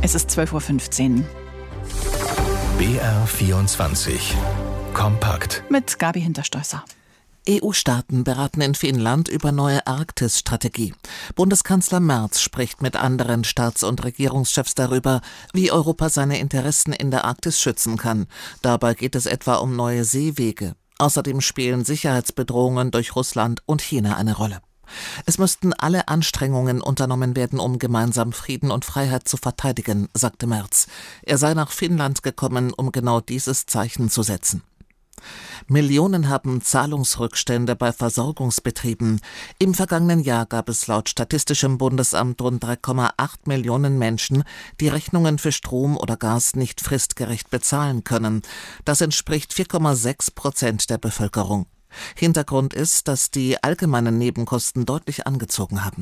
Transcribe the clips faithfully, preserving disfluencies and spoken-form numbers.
Es ist zwölf Uhr fünfzehn. B R vierundzwanzig. Kompakt. Mit Gabi Hinterstoesser. E U-Staaten beraten in Finnland über neue Arktis-Strategie. Bundeskanzler Merz spricht mit anderen Staats- und Regierungschefs darüber, wie Europa seine Interessen in der Arktis schützen kann. Dabei geht es etwa um neue Seewege. Außerdem spielen Sicherheitsbedrohungen durch Russland und China eine Rolle. Es müssten alle Anstrengungen unternommen werden, um gemeinsam Frieden und Freiheit zu verteidigen, sagte Merz. Er sei nach Finnland gekommen, um genau dieses Zeichen zu setzen. Millionen haben Zahlungsrückstände bei Versorgungsbetrieben. Im vergangenen Jahr gab es laut Statistischem Bundesamt rund drei Komma acht Millionen Menschen, die Rechnungen für Strom oder Gas nicht fristgerecht bezahlen können. Das entspricht vier Komma sechs Prozent der Bevölkerung. Hintergrund ist, dass die allgemeinen Nebenkosten deutlich angezogen haben.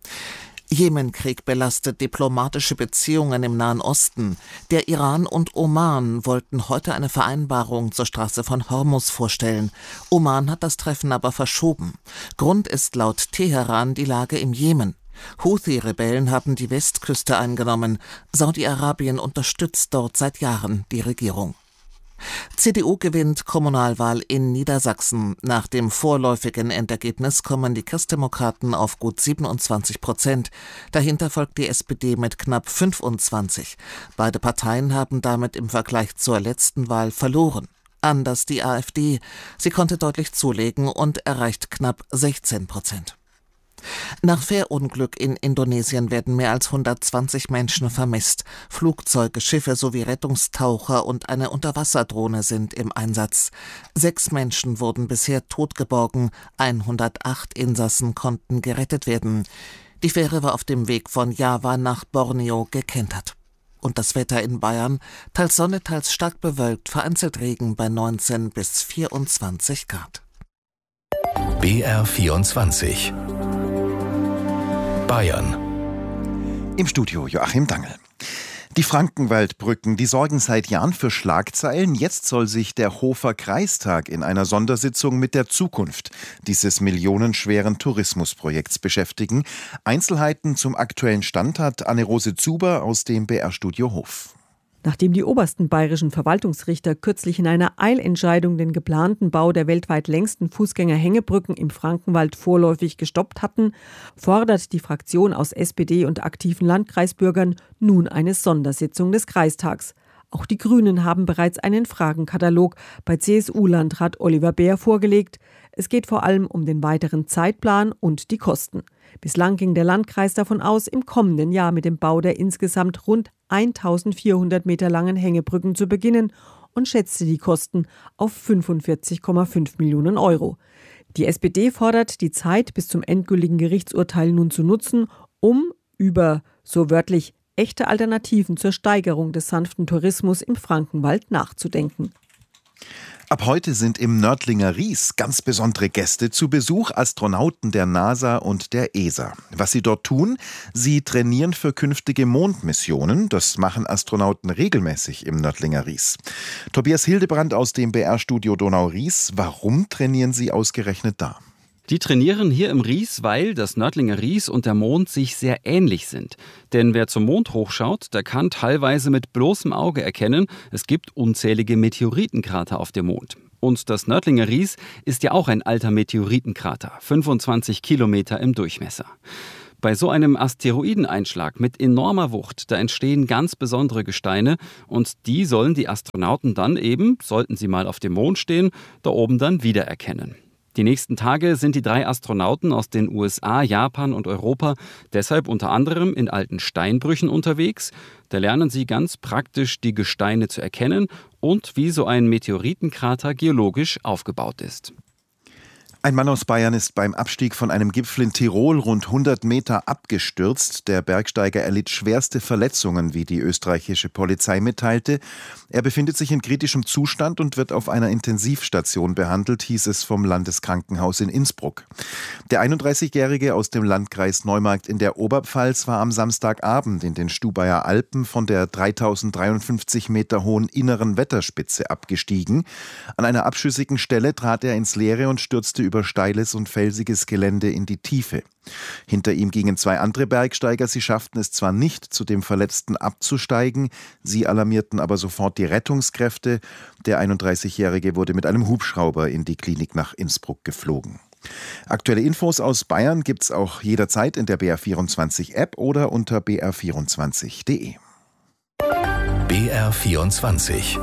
Jemenkrieg belastet diplomatische Beziehungen im Nahen Osten. Der Iran und Oman wollten heute eine Vereinbarung zur Straße von Hormuz vorstellen. Oman hat das Treffen aber verschoben. Grund ist laut Teheran die Lage im Jemen. Houthi-Rebellen haben die Westküste eingenommen. Saudi-Arabien unterstützt dort seit Jahren die Regierung. C D U gewinnt Kommunalwahl in Niedersachsen. Nach dem vorläufigen Endergebnis kommen die Christdemokraten auf gut siebenundzwanzig Prozent. Dahinter folgt die S P D mit knapp fünfundzwanzig. Beide Parteien haben damit im Vergleich zur letzten Wahl verloren. Anders die AfD. Sie konnte deutlich zulegen und erreicht knapp sechzehn Prozent. Nach Fährunglück in Indonesien werden mehr als hundertzwanzig Menschen vermisst. Flugzeuge, Schiffe sowie Rettungstaucher und eine Unterwasserdrohne sind im Einsatz. Sechs Menschen wurden bisher totgeborgen, hundertacht Insassen konnten gerettet werden. Die Fähre war auf dem Weg von Java nach Borneo gekentert. Und das Wetter in Bayern, teils Sonne, teils stark bewölkt, vereinzelt Regen bei neunzehn bis vierundzwanzig Grad. B R vierundzwanzig. Bayern. Im Studio Joachim Dangel. Die Frankenwaldbrücken, die sorgen seit Jahren für Schlagzeilen. Jetzt soll sich der Hofer Kreistag in einer Sondersitzung mit der Zukunft dieses millionenschweren Tourismusprojekts beschäftigen. Einzelheiten zum aktuellen Stand hat Anne-Rose Zuber aus dem B R-Studio Hof. Nachdem die obersten bayerischen Verwaltungsrichter kürzlich in einer Eilentscheidung den geplanten Bau der weltweit längsten Fußgängerhängebrücken im Frankenwald vorläufig gestoppt hatten, fordert die Fraktion aus S P D und aktiven Landkreisbürgern nun eine Sondersitzung des Kreistags. Auch die Grünen haben bereits einen Fragenkatalog bei C S U-Landrat Oliver Beer vorgelegt. Es geht vor allem um den weiteren Zeitplan und die Kosten. Bislang ging der Landkreis davon aus, im kommenden Jahr mit dem Bau der insgesamt rund eintausendvierhundert Meter langen Hängebrücken zu beginnen und schätzte die Kosten auf fünfundvierzig Komma fünf Millionen Euro. Die S P D fordert, die Zeit bis zum endgültigen Gerichtsurteil nun zu nutzen, um über, so wörtlich, echte Alternativen zur Steigerung des sanften Tourismus im Frankenwald nachzudenken. Ab heute sind im Nördlinger Ries ganz besondere Gäste zu Besuch, Astronauten der NASA und der E S A. Was sie dort tun? Sie trainieren für künftige Mondmissionen. Das machen Astronauten regelmäßig im Nördlinger Ries. Tobias Hildebrand aus dem B R-Studio Donau-Ries. Warum trainieren Sie ausgerechnet da? Die trainieren hier im Ries, weil das Nördlinger Ries und der Mond sich sehr ähnlich sind. Denn wer zum Mond hochschaut, der kann teilweise mit bloßem Auge erkennen, es gibt unzählige Meteoritenkrater auf dem Mond. Und das Nördlinger Ries ist ja auch ein alter Meteoritenkrater, fünfundzwanzig Kilometer im Durchmesser. Bei so einem Asteroideneinschlag mit enormer Wucht, da entstehen ganz besondere Gesteine und die sollen die Astronauten dann eben, sollten sie mal auf dem Mond stehen, da oben dann wiedererkennen. Die nächsten Tage sind die drei Astronauten aus den U S A, Japan und Europa deshalb unter anderem in alten Steinbrüchen unterwegs. Da lernen sie ganz praktisch die Gesteine zu erkennen und wie so ein Meteoritenkrater geologisch aufgebaut ist. Ein Mann aus Bayern ist beim Abstieg von einem Gipfel in Tirol rund hundert Meter abgestürzt. Der Bergsteiger erlitt schwerste Verletzungen, wie die österreichische Polizei mitteilte. Er befindet sich in kritischem Zustand und wird auf einer Intensivstation behandelt, hieß es vom Landeskrankenhaus in Innsbruck. Der einunddreißigjährige aus dem Landkreis Neumarkt in der Oberpfalz war am Samstagabend in den Stubaier Alpen von der dreitausenddreiundfünfzig Meter hohen inneren Wetterspitze abgestiegen. An einer abschüssigen Stelle trat er ins Leere und stürzte über über steiles und felsiges Gelände in die Tiefe. Hinter ihm gingen zwei andere Bergsteiger. Sie schafften es zwar nicht, zu dem Verletzten abzusteigen, sie alarmierten aber sofort die Rettungskräfte. Der einunddreißigjährige wurde mit einem Hubschrauber in die Klinik nach Innsbruck geflogen. Aktuelle Infos aus Bayern gibt's auch jederzeit in der B R vierundzwanzig App oder unter b r vierundzwanzig punkt d e. B R vierundzwanzig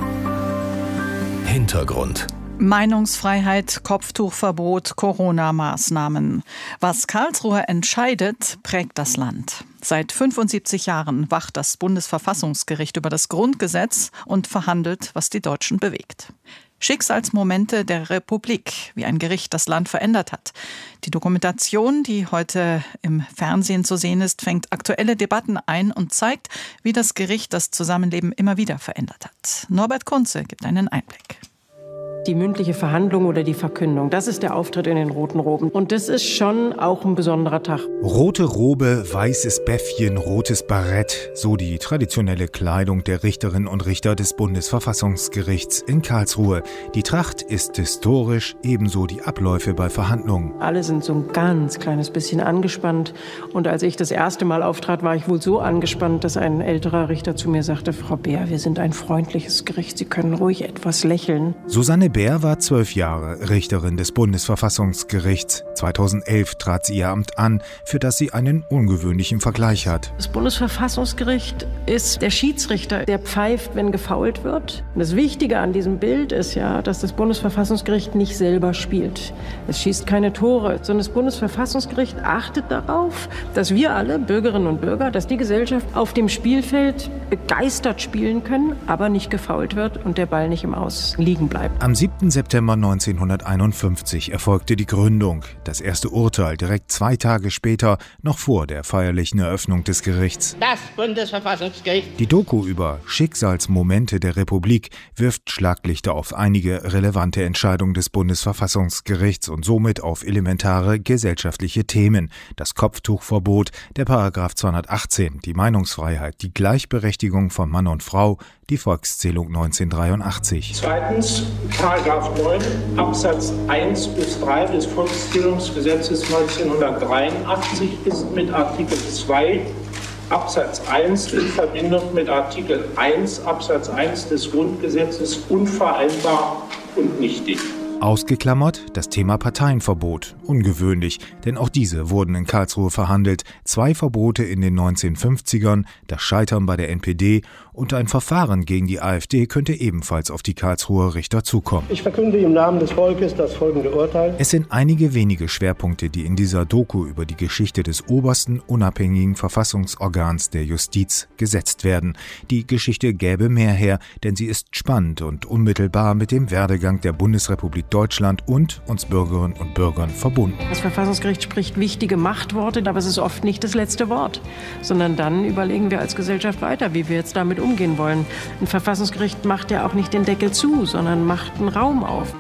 Hintergrund. Meinungsfreiheit, Kopftuchverbot, Corona-Maßnahmen. Was Karlsruhe entscheidet, prägt das Land. Seit fünfundsiebzig Jahren wacht das Bundesverfassungsgericht über das Grundgesetz und verhandelt, was die Deutschen bewegt. Schicksalsmomente der Republik, wie ein Gericht das Land verändert hat. Die Dokumentation, die heute im Fernsehen zu sehen ist, fängt aktuelle Debatten ein und zeigt, wie das Gericht das Zusammenleben immer wieder verändert hat. Norbert Kunze gibt einen Einblick. Die mündliche Verhandlung oder die Verkündung, das ist der Auftritt in den roten Roben. Und das ist schon auch ein besonderer Tag. Rote Robe, weißes Bäffchen, rotes Barett, so die traditionelle Kleidung der Richterinnen und Richter des Bundesverfassungsgerichts in Karlsruhe. Die Tracht ist historisch, ebenso die Abläufe bei Verhandlungen. Alle sind so ein ganz kleines bisschen angespannt. Und als ich das erste Mal auftrat, war ich wohl so angespannt, dass ein älterer Richter zu mir sagte: Frau Beer, wir sind ein freundliches Gericht, Sie können ruhig etwas lächeln. Susanne Beer war zwölf Jahre Richterin des Bundesverfassungsgerichts. zweitausendelf trat sie ihr Amt an, für das sie einen ungewöhnlichen Vergleich hat. Das Bundesverfassungsgericht ist der Schiedsrichter, der pfeift, wenn gefoult wird. Und das Wichtige an diesem Bild ist ja, dass das Bundesverfassungsgericht nicht selber spielt. Es schießt keine Tore, sondern das Bundesverfassungsgericht achtet darauf, dass wir alle, Bürgerinnen und Bürger, dass die Gesellschaft auf dem Spielfeld begeistert spielen können, aber nicht gefoult wird und der Ball nicht im Aus liegen bleibt. Am siebten September neunzehnhunderteinundfünfzig erfolgte die Gründung. Das erste Urteil direkt zwei Tage später, noch vor der feierlichen Eröffnung des Gerichts. Das Bundesverfassungsgericht. Die Doku über Schicksalsmomente der Republik wirft Schlaglichter auf einige relevante Entscheidungen des Bundesverfassungsgerichts und somit auf elementare gesellschaftliche Themen. Das Kopftuchverbot, der Paragraph zweihundertachtzehn, die Meinungsfreiheit, die Gleichberechtigung von Mann und Frau, die Volkszählung neunzehnhundertdreiundachtzig. Zweitens, Paragraph neun Absatz eins bis drei des Volkszählungsgesetzes neunzehnhundertdreiundachtzig ist mit Artikel zwei Absatz eins in Verbindung mit Artikel eins Absatz eins des Grundgesetzes unvereinbar und nichtig. Ausgeklammert das Thema Parteienverbot. Ungewöhnlich, denn auch diese wurden in Karlsruhe verhandelt. Zwei Verbote in den neunzehnhundertfünfzigern, das Scheitern bei der N P D und ein Verfahren gegen die AfD könnte ebenfalls auf die Karlsruher Richter zukommen. Ich verkünde im Namen des Volkes das folgende Urteil. Es sind einige wenige Schwerpunkte, die in dieser Doku über die Geschichte des obersten unabhängigen Verfassungsorgans der Justiz gesetzt werden. Die Geschichte gäbe mehr her, denn sie ist spannend und unmittelbar mit dem Werdegang der Bundesrepublik Deutschland und uns Bürgerinnen und Bürgern verbunden. Das Verfassungsgericht spricht wichtige Machtworte, aber es ist oft nicht das letzte Wort, sondern dann überlegen wir als Gesellschaft weiter, wie wir jetzt damit umgehen wollen. Ein Verfassungsgericht macht ja auch nicht den Deckel zu, sondern macht einen Raum auf.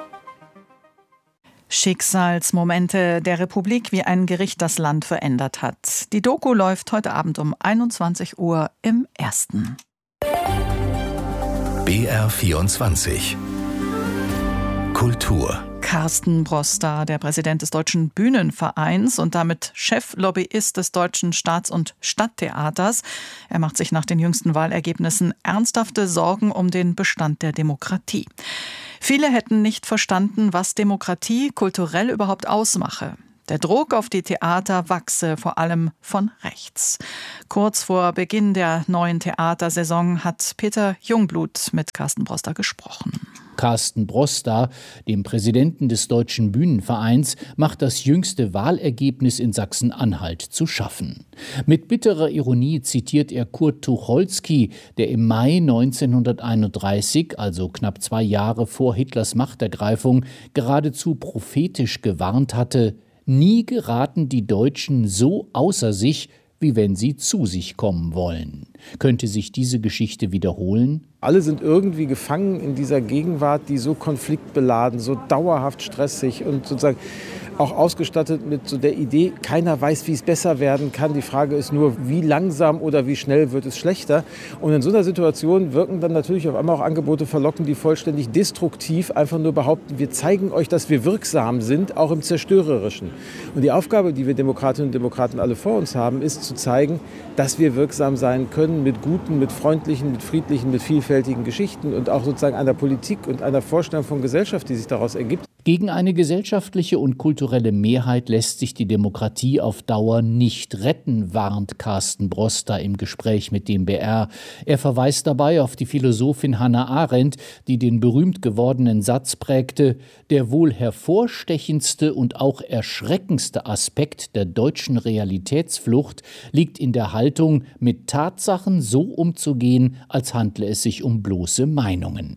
Schicksalsmomente der Republik, wie ein Gericht das Land verändert hat. Die Doku läuft heute Abend um einundzwanzig Uhr im Ersten. B R vierundzwanzig Kultur. Carsten Broster, der Präsident des Deutschen Bühnenvereins und damit Cheflobbyist des Deutschen Staats- und Stadttheaters. Er macht sich nach den jüngsten Wahlergebnissen ernsthafte Sorgen um den Bestand der Demokratie. Viele hätten nicht verstanden, was Demokratie kulturell überhaupt ausmache. Der Druck auf die Theater wachse, vor allem von rechts. Kurz vor Beginn der neuen Theatersaison hat Peter Jungblut mit Carsten Broster gesprochen. Carsten Broster, dem Präsidenten des Deutschen Bühnenvereins, macht das jüngste Wahlergebnis in Sachsen-Anhalt zu schaffen. Mit bitterer Ironie zitiert er Kurt Tucholsky, der im Mai neunzehnhunderteinunddreißig, also knapp zwei Jahre vor Hitlers Machtergreifung, geradezu prophetisch gewarnt hatte: Nie geraten die Deutschen so außer sich, wie wenn sie zu sich kommen wollen. Könnte sich diese Geschichte wiederholen? Alle sind irgendwie gefangen in dieser Gegenwart, die so konfliktbeladen, so dauerhaft stressig und sozusagen auch ausgestattet mit so der Idee, keiner weiß, wie es besser werden kann. Die Frage ist nur, wie langsam oder wie schnell wird es schlechter. Und in so einer Situation wirken dann natürlich auf einmal auch Angebote verlockend, die vollständig destruktiv einfach nur behaupten, wir zeigen euch, dass wir wirksam sind, auch im Zerstörerischen. Und die Aufgabe, die wir Demokratinnen und Demokraten alle vor uns haben, ist zu zeigen, dass wir wirksam sein können mit guten, mit freundlichen, mit friedlichen, mit vielfältigen Geschichten und auch sozusagen einer Politik und einer Vorstellung von Gesellschaft, die sich daraus ergibt. Gegen eine gesellschaftliche und kulturelle Mehrheit lässt sich die Demokratie auf Dauer nicht retten, warnt Carsten Broster im Gespräch mit dem B R. Er verweist dabei auf die Philosophin Hannah Arendt, die den berühmt gewordenen Satz prägte: Der wohl hervorstechendste und auch erschreckendste Aspekt der deutschen Realitätsflucht liegt in der Haltung, mit Tatsachen so umzugehen, als handle es sich um bloße Meinungen.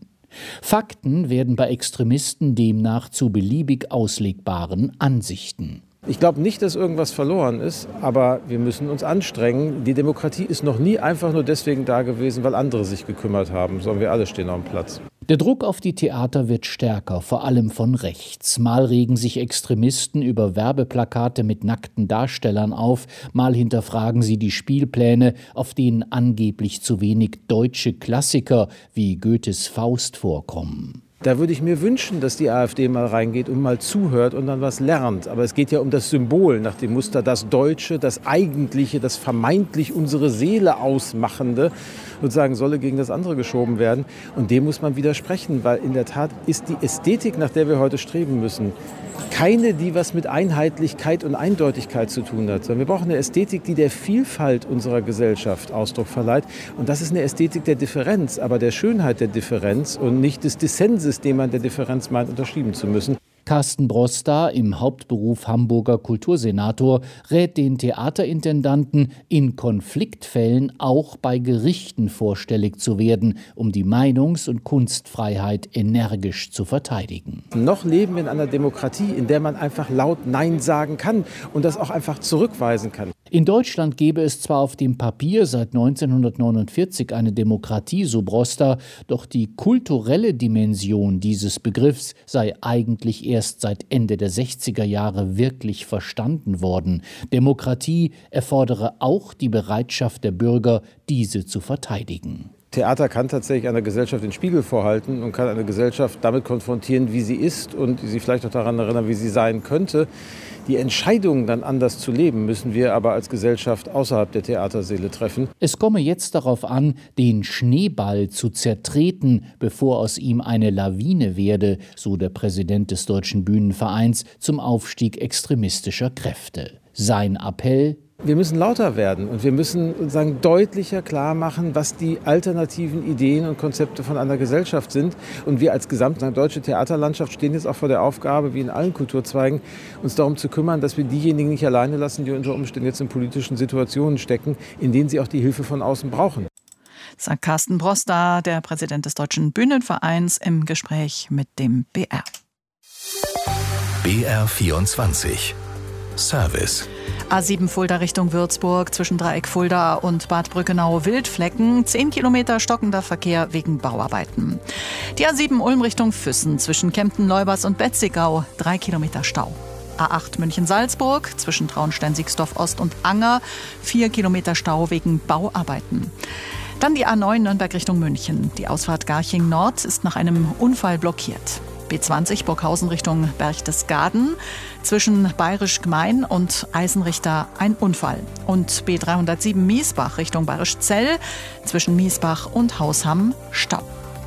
Fakten werden bei Extremisten demnach zu beliebig auslegbaren Ansichten. Ich glaube nicht, dass irgendwas verloren ist, aber wir müssen uns anstrengen. Die Demokratie ist noch nie einfach nur deswegen da gewesen, weil andere sich gekümmert haben, sondern wir alle stehen am Platz. Der Druck auf die Theater wird stärker, vor allem von rechts. Mal regen sich Extremisten über Werbeplakate mit nackten Darstellern auf, mal hinterfragen sie die Spielpläne, auf denen angeblich zu wenig deutsche Klassiker wie Goethes Faust vorkommen. Da würde ich mir wünschen, dass die AfD mal reingeht und mal zuhört und dann was lernt. Aber es geht ja um das Symbol nach dem Muster, das Deutsche, das Eigentliche, das vermeintlich unsere Seele ausmachende, sozusagen solle gegen das andere geschoben werden. Und dem muss man widersprechen, weil in der Tat ist die Ästhetik, nach der wir heute streben müssen, keine, die was mit Einheitlichkeit und Eindeutigkeit zu tun hat, sondern wir brauchen eine Ästhetik, die der Vielfalt unserer Gesellschaft Ausdruck verleiht. Und das ist eine Ästhetik der Differenz, aber der Schönheit der Differenz und nicht des Dissenses, dem man der Differenz meint, unterschieben zu müssen. Carsten Broster, im Hauptberuf Hamburger Kultursenator, rät den Theaterintendanten, in Konfliktfällen auch bei Gerichten vorstellig zu werden, um die Meinungs- und Kunstfreiheit energisch zu verteidigen. Noch leben wir in einer Demokratie, in der man einfach laut Nein sagen kann und das auch einfach zurückweisen kann. In Deutschland gäbe es zwar auf dem Papier seit neunzehnhundertneunundvierzig eine Demokratie, so Broster, doch die kulturelle Dimension dieses Begriffs sei eigentlich erst seit Ende der sechziger Jahre wirklich verstanden worden. Demokratie erfordere auch die Bereitschaft der Bürger, diese zu verteidigen. Theater kann tatsächlich einer Gesellschaft den Spiegel vorhalten und kann eine Gesellschaft damit konfrontieren, wie sie ist und sie vielleicht auch daran erinnern, wie sie sein könnte. Die Entscheidung, dann anders zu leben, müssen wir aber als Gesellschaft außerhalb der Theatersäle treffen. Es komme jetzt darauf an, den Schneeball zu zertreten, bevor aus ihm eine Lawine werde, so der Präsident des Deutschen Bühnenvereins zum Aufstieg extremistischer Kräfte. Sein Appell: Wir müssen lauter werden und wir müssen sozusagen deutlicher klar machen, was die alternativen Ideen und Konzepte von einer Gesellschaft sind. Und wir als gesamte deutsche Theaterlandschaft stehen jetzt auch vor der Aufgabe, wie in allen Kulturzweigen, uns darum zu kümmern, dass wir diejenigen nicht alleine lassen, die unter Umständen jetzt in politischen Situationen stecken, in denen sie auch die Hilfe von außen brauchen. Sagt Carsten Broster, der Präsident des Deutschen Bühnenvereins, im Gespräch mit dem B R. B R vierundzwanzig Service. A sieben Fulda Richtung Würzburg, zwischen Dreieck Fulda und Bad Brückenau Wildflecken. zehn Kilometer stockender Verkehr wegen Bauarbeiten. Die A sieben Ulm Richtung Füssen, zwischen Kempten-Leubers und Betzigau. drei Kilometer Stau. A acht München-Salzburg, zwischen Traunstein-Sixdorf-Ost und Anger. vier Kilometer Stau wegen Bauarbeiten. Dann die A neun Nürnberg Richtung München. Die Ausfahrt Garching Nord ist nach einem Unfall blockiert. B zwanzig Burghausen Richtung Berchtesgaden, zwischen Bayerisch Gmein und Eisenrichter ein Unfall. Und B dreihundertsieben Miesbach Richtung Bayerisch Zell, zwischen Miesbach und Hausham Stau.